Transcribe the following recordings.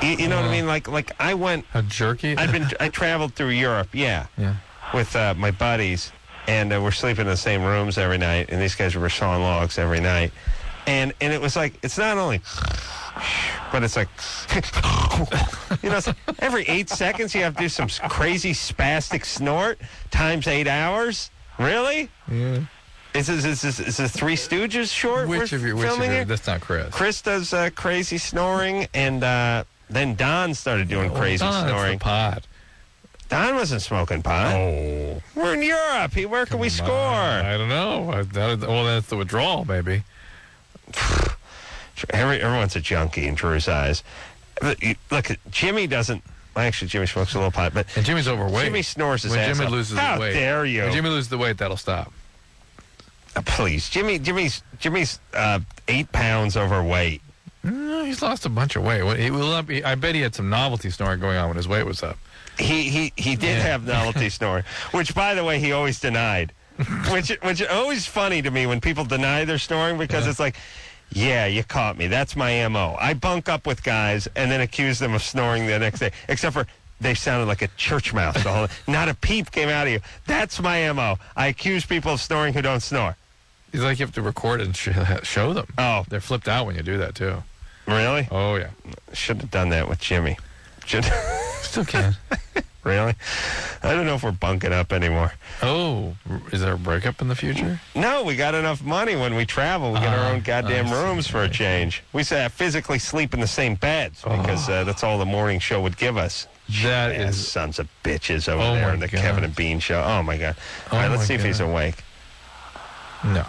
You know what I mean? Like I went. How jerky? I traveled through Europe. Yeah. With my buddies, and we're sleeping in the same rooms every night. And these guys were sawing logs every night, and it was like it's not only. But it's like, it's like every 8 seconds you have to do some crazy spastic snort times 8 hours. Really? Yeah. Is the Three Stooges short? Which of you? That's not Chris. Chris does crazy snoring, and then Don started doing crazy snoring. That's the pot. Don wasn't smoking pot. Oh. We're in Europe. Where can we score? I don't know. That's the withdrawal, maybe. Everyone's a junkie in Drew's eyes. Look, Jimmy doesn't. Well, actually, Jimmy smokes a little pot, but and Jimmy's overweight. Jimmy snores his when ass Jimmy off. loses How the weight. dare you? When Jimmy loses the weight, that'll stop. Please, Jimmy's 8 pounds overweight. No, he's lost a bunch of weight. I bet he had some novelty snoring going on when his weight was up. He did have novelty snoring, which, by the way, he always denied. which is always funny to me when people deny their snoring because it's like. Yeah, you caught me. That's my MO. I bunk up with guys and then accuse them of snoring the next day, except for they sounded like a church mouse. Not a peep came out of you. That's my MO. I accuse people of snoring who don't snore. It's like you have to record it and show them. Oh. They're flipped out when you do that, too. Really? Oh, yeah. Should have done that with Jimmy. Still can. Really? I don't know if we're bunking up anymore. Oh, is there a breakup in the future? No, we got enough money when we travel. We get our own goddamn rooms for a change. We physically sleep in the same beds because that's all the morning show would give us. That is sons of bitches over there in the Kevin and Bean show. Oh, my God. All right, let's see if he's awake. No.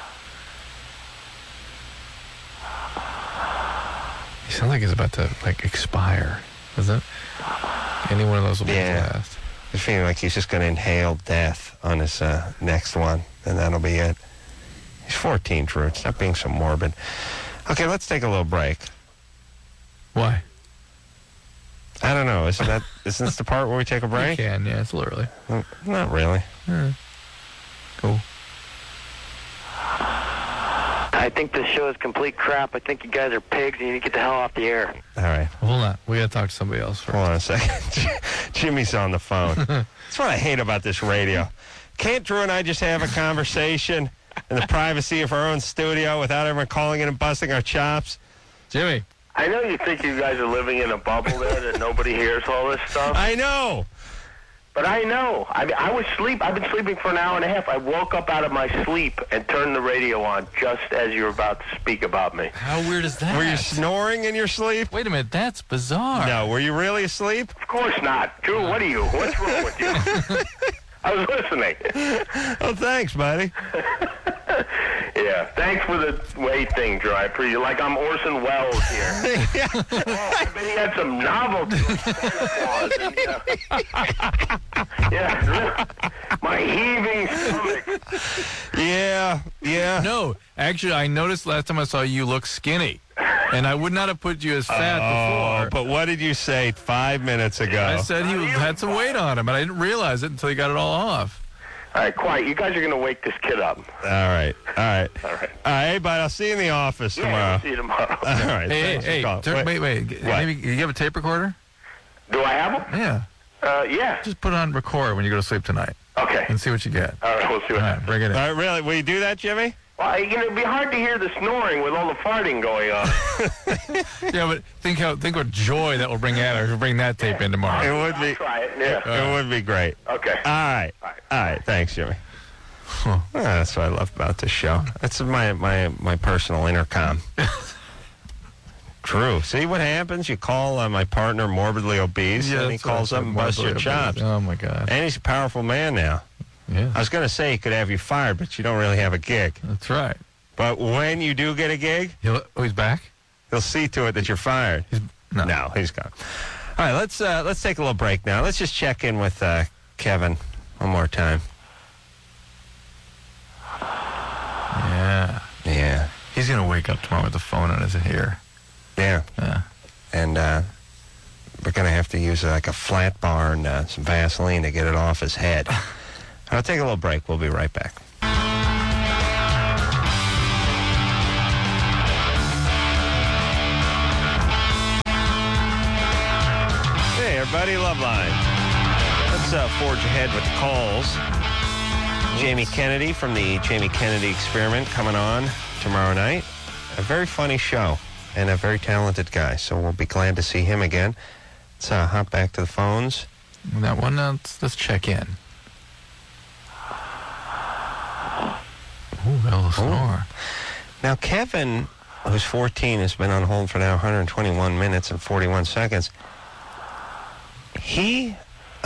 He sounds like he's about to, expire, doesn't it? Any one of those will be his last. I'm feeling like he's just going to inhale death on his next one, and that'll be it. He's 14, Drew. Stop being so morbid. Okay, let's take a little break. Why? I don't know. Isn't this the part where we take a break? You can, yeah. It's a little early. Not really. Cool. I think this show is complete crap. I think you guys are pigs and you need to get the hell off the air. All right. Hold on. We got to talk to somebody else first. Hold on a second. Jimmy's on the phone. That's what I hate about this radio. Can't Drew and I just have a conversation in the privacy of our own studio without everyone calling in and busting our chops? Jimmy. I know you think you guys are living in a bubble there that nobody hears all this stuff. I know. But I know. I've been sleeping for an hour and a half. I woke up out of my sleep and turned the radio on just as you were about to speak about me. How weird is that? Were you snoring in your sleep? Wait a minute. That's bizarre. No. Were you really asleep? Of course not. Drew, what are you? What's wrong with you? I was listening. Oh, thanks, buddy. Yeah, thanks for the weight thing, Drew. I appreciate it. Like I'm Orson Welles here. I bet he had some novelty. Yeah, my heaving stomach. Yeah. No, actually, I noticed last time I saw you look skinny. And I would not have put you as fat before. But what did you say 5 minutes ago? I said he had some weight on him, and I didn't realize it until he got it all off. All right, quiet. You guys are going to wake this kid up. All right. Hey, bud, I'll see you in the office tomorrow. I'll see you tomorrow. All right. Hey, wait. Maybe you have a tape recorder? Do I have them? Yeah. Yeah. Just put it on record when you go to sleep tonight. Okay. And see what you get. All right, we'll see what happens. Bring it in. All right, really? Will you do that, Jimmy? Well, it'd be hard to hear the snoring with all the farting going on. Yeah, but think what joy that will bring out if you bring that tape in tomorrow. It would be. I'll try it, yeah. It would be great. Okay. All right. Thanks, Jimmy. That's what I love about this show. That's my personal intercom. True. See what happens? You call my partner morbidly obese, and he calls up and busts your chops. Oh, my God. And he's a powerful man now. Yeah. I was going to say he could have you fired, but you don't really have a gig. That's right. But when you do get a gig, he's back? he'll see to it that you're fired. No, he's gone. All right, let's take a little break now. Let's just check in with Kevin one more time. Yeah. He's going to wake up tomorrow with the phone in his ear. Yeah. And we're going to have to use like a flat bar and some Vaseline to get it off his head. I'll take a little break. We'll be right back. everybody. Loveline. Let's forge ahead with the calls. Jamie Kennedy from the Jamie Kennedy Experiment coming on tomorrow night. A very funny show and a very talented guy, so we'll be glad to see him again. Let's hop back to the phones. That one, let's check in. Ooh, a little snore. Now, Kevin, who's 14, has been on hold for now 121 minutes and 41 seconds. He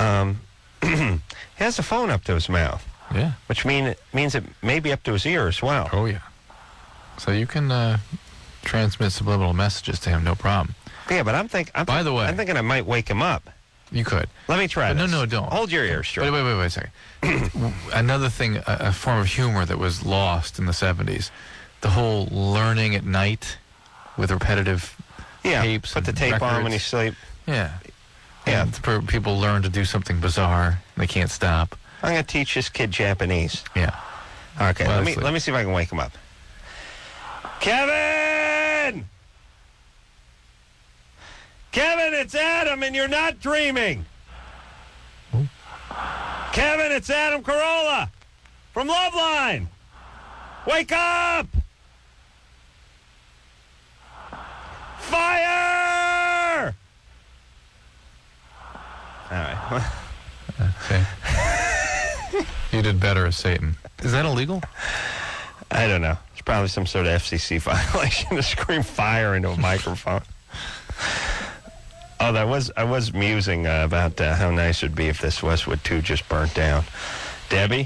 has the phone up to his mouth. Yeah. Which means it may be up to his ear as well. Oh, yeah. So you can transmit subliminal messages to him, no problem. Yeah, but I'm thinking I might wake him up. You could. Let me try this. No, don't. Hold your ears straight. Wait a second. Another thing, a form of humor that was lost in the 70s, the whole learning at night with repetitive tapes. Put the tape records. on when you sleep. Yeah. Yeah. And people learn to do something bizarre, and they can't stop. I'm going to teach this kid Japanese. Yeah. Okay, Well, let me see if I can wake him up. Kevin! Kevin, it's Adam, and you're not dreaming. Ooh. Kevin, it's Adam Carolla from Loveline. Wake up! Fire! All right. Okay. You did better as Satan. Is that illegal? I don't know. It's probably some sort of FCC violation to scream fire into a microphone. Oh, I was musing about how nice it'd be if this Westwood 2 just burnt down. Debbie?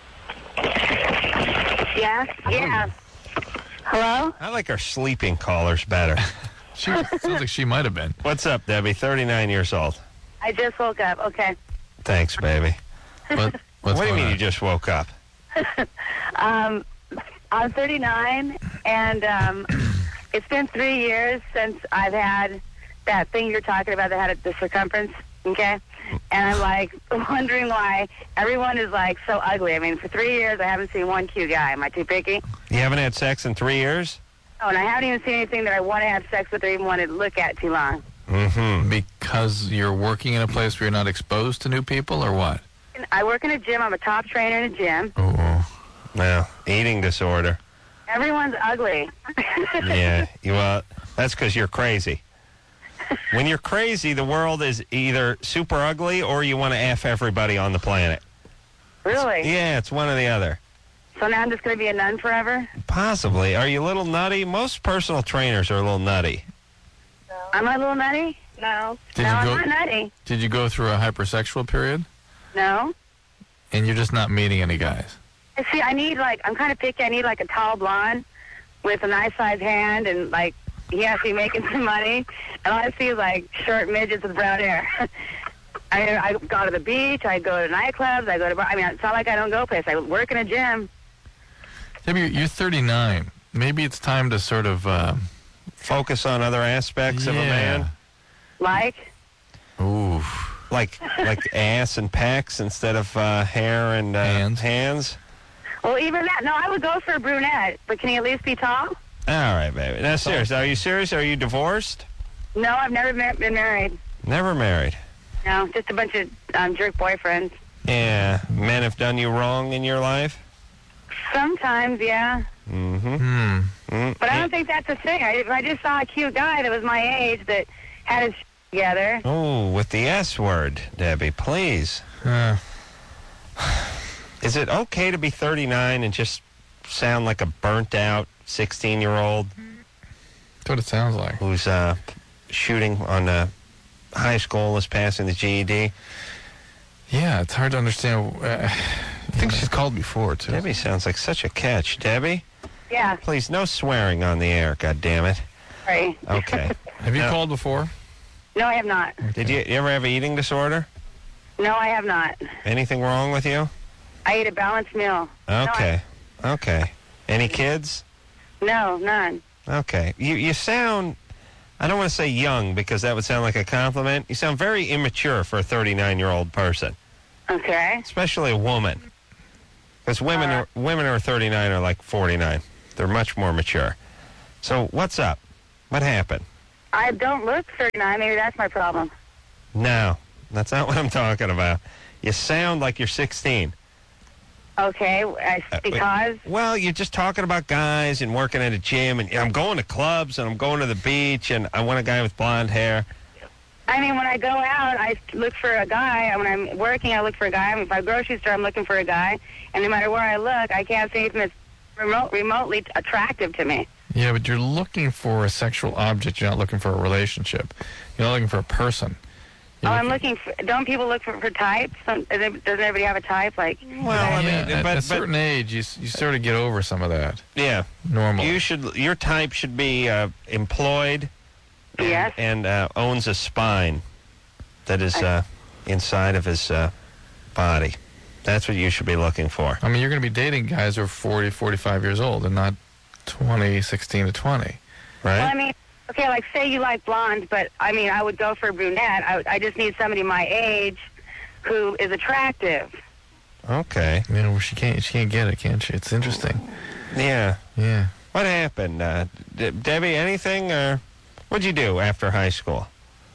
Yes? Yeah. Hello? I like our sleeping callers better. Sounds like she might have been. What's up, Debbie? 39 years old. I just woke up. Okay. Thanks, baby. What's What do you going mean on? you just woke up? I'm 39, and it's been 3 years since I've had that thing you're talking about that had the circumference, okay? And I'm, like, wondering why everyone is, like, so ugly. I mean, for 3 years, I haven't seen one cute guy. Am I too picky? You haven't had sex in 3 years? Oh, and I haven't even seen anything that I want to have sex with or even want to look at too long. Mm-hmm. Because you're working in a place where you're not exposed to new people, or what? I work in a gym. I'm a top trainer in a gym. Oh. No, eating disorder. Everyone's ugly. Yeah, well, that's because you're crazy. When you're crazy, the world is either super ugly or you want to F everybody on the planet. Really? Yeah, it's one or the other. So now I'm just going to be a nun forever? Possibly. Are you a little nutty? Most personal trainers are a little nutty. Am I a little nutty? No. I'm not nutty. Did you go through a hypersexual period? No. And you're just not meeting any guys? See, I'm kind of picky. I need, like, a tall blonde with a nice sized hand, and, like, he has to be making some money. And all I see is, like, short midgets with brown hair. I go to the beach. I go to nightclubs. I go to I mean, it's not like I don't go places. I work in a gym. Debbie, you're 39. Maybe it's time to sort of... Focus on other aspects of a man? Like? Ooh. Like ass and pecs instead of hair and hands? Well, even that. No, I would go for a brunette, but can he at least be tall? All right, baby. Now, serious. Are you serious? Are you divorced? No, I've never been married. Never married. No, just a bunch of jerk boyfriends. Yeah. Men have done you wrong in your life? Sometimes, yeah. Mm-hmm. But I don't think that's a thing. If I just saw a cute guy that was my age that had his together. Oh, with the S word, Debbie, please. Is it okay to be 39 and just sound like a burnt-out 16-year-old? That's what it sounds like. Who's shooting on high school, is passing the GED? Yeah, it's hard to understand. I think she's called before, too. Debbie sounds like such a catch. Debbie? Yeah. Please, no swearing on the air, goddammit. Right. Okay. Have you called before? No, I have not. Did you ever have an eating disorder? No, I have not. Anything wrong with you? I ate a balanced meal. Okay. Okay. Any kids? No, none. Okay. You sound, I don't want to say young because that would sound like a compliment. You sound very immature for a 39-year-old person. Okay. Especially a woman. Because women who are 39 are like 49. They're much more mature. So what's up? What happened? I don't look 39. Maybe that's my problem. No. That's not what I'm talking about. You sound like you're 16. Okay, because Well, you're just talking about guys and working at a gym, and I'm going to clubs, and I'm going to the beach, and I want a guy with blonde hair. I mean, when I go out, I look for a guy. When I'm working, I look for a guy. I mean, if I go to the grocery store, I'm looking for a guy. And no matter where I look, I can't see anything that's remotely attractive to me. Yeah, but you're looking for a sexual object. You're not looking for a relationship. You're not looking for a person. I'm looking for... Don't people look for types? Doesn't everybody have a type? Like, Well, I mean, at a certain age, you sort of get over some of that. Yeah. Normally. Your type should be employed. yes. And owns a spine that is inside of his body. That's what you should be looking for. I mean, you're going to be dating guys who are 40, 45 years old and not 16 to 20. Right? Well, I mean, okay, like say you like blondes, but I mean, I would go for a brunette. I just need somebody my age who is attractive. Okay. You know, she can't get it, can she? It's interesting. Yeah. Yeah. What happened? Debbie, anything? What'd you do after high school?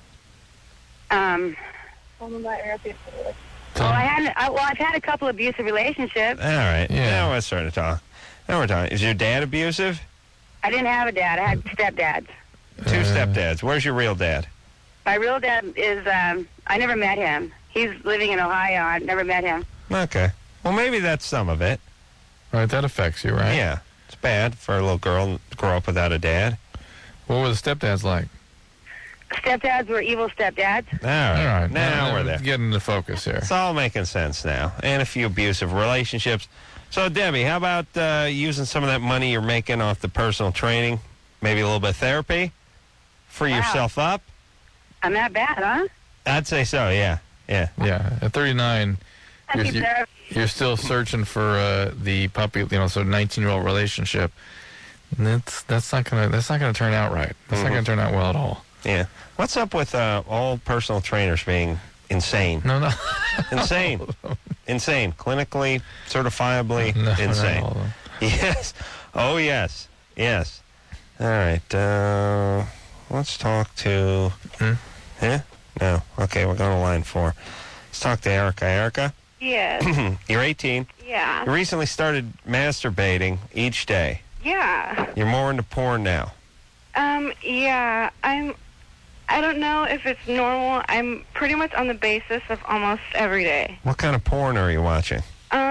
Well, I've had a couple abusive relationships. All right. Yeah. Now we're starting to talk. Now we're talking. Is your dad abusive? I didn't have a dad. I had stepdads. Two stepdads. Where's your real dad? My real dad is, I never met him. He's living in Ohio. I've never met him. Okay. Well, maybe that's some of it. Right, that affects you, right? Yeah. It's bad for a little girl to grow up without a dad. What were the stepdads like? Stepdads were evil stepdads. All right. All right. Now we're there. Getting into focus here. It's all making sense now. And a few abusive relationships. So, Debbie, how about using some of that money you're making off the personal training, maybe a little bit of therapy, free yourself up? I'm that bad, huh? I'd say so, yeah. Yeah. Yeah. At 39, I need therapy. you're still searching for the puppy, sort of 19-year-old relationship. And that's not gonna turn out right. That's not gonna turn out well at all. Yeah. What's up with all personal trainers being insane? No. Insane. Insane. Clinically, certifiably No, insane. not all of them. Yes. Oh, yes. Yes. All right. Let's talk to... Yeah? No. Okay, we're going to line 4. Let's talk to Erica. Erica? Yes. You're 18. Yeah. You recently started masturbating each day. Yeah. You're more into porn now. Yeah. I don't know if it's normal. I'm pretty much on the basis of almost every day. What kind of porn are you watching?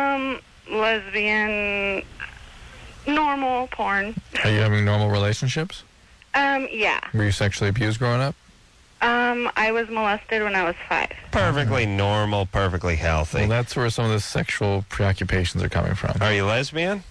Lesbian, normal porn. Are you having normal relationships? Yeah. Were you sexually abused growing up? I was molested when I was 5. Perfectly normal, perfectly healthy. Well, that's where some of the sexual preoccupations are coming from. Are you lesbian?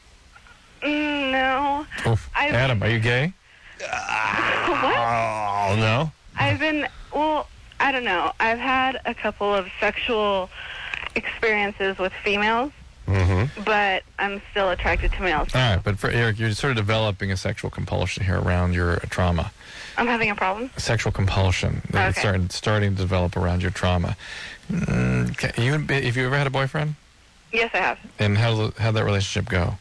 No. Oof. Adam, are you gay? What? Oh, no? I don't know. I've had a couple of sexual experiences with females, but I'm still attracted to males. All right, but for Eric, you're sort of developing a sexual compulsion here around your trauma. I'm having a problem? Sexual compulsion that's starting to develop around your trauma. Have you ever had a boyfriend? Yes, I have. And how'd that relationship go?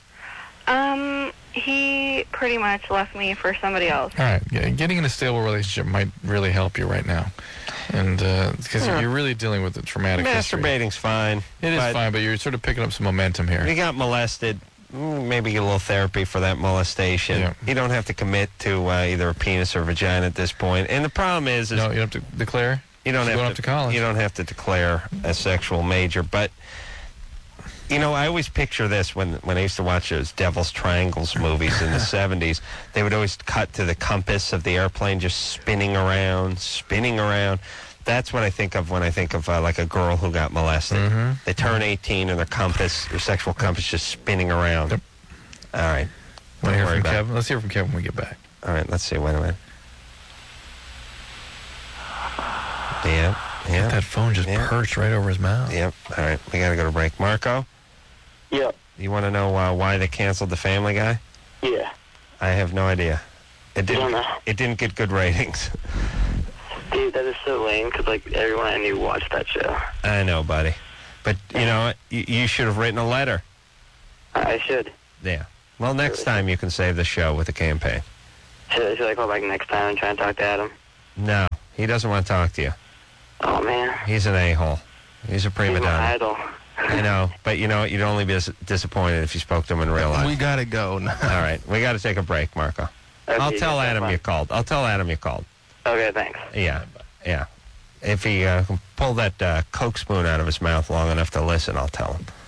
He pretty much left me for somebody else. All right, getting in a stable relationship might really help you right now. And because you're really dealing with the traumatic history. Masturbating's fine. It is fine, but you're sort of picking up some momentum here. You got molested. Maybe get a little therapy for that molestation. Yeah. You don't have to commit to either a penis or vagina at this point. And the problem is No, you don't have to declare? you don't Going have off to college. You don't have to declare a sexual major. But you know, I always picture this when I used to watch those Devil's Triangles movies in the 70s. They would always cut to the compass of the airplane just spinning around. That's what I think of when I think of like a girl who got molested. They turn 18 and their sexual compass just spinning around. Yep. All right. Want to hear from about it. Kevin? Let's hear from Kevin when we get back. All right, let's see. Wait a minute. Yeah. That phone just perched right over his mouth. Yep. All right, we got to go to break. Marco? Yep. You want to know why they canceled the Family Guy? Yeah. I have no idea. It don't know. It didn't get good ratings. Dude, that is so lame because, like, everyone I knew watched that show. I know, buddy. But, you know, you should have written a letter. I should. Yeah. Well, next time you can save the show with a campaign. Should I call back next time and try and talk to Adam? No, he doesn't want to talk to you. Oh, man. He's an a-hole. He's a prima He's my donna. idol. I know, but you know what? You'd only be disappointed if you spoke to him in real life. We got to go now. All right, we got to take a break, Marco. Okay, I'll tell that's Adam fine. you called. I'll tell Adam you called. Okay, thanks. Yeah. If he can pull that Coke spoon out of his mouth long enough to listen, I'll tell him.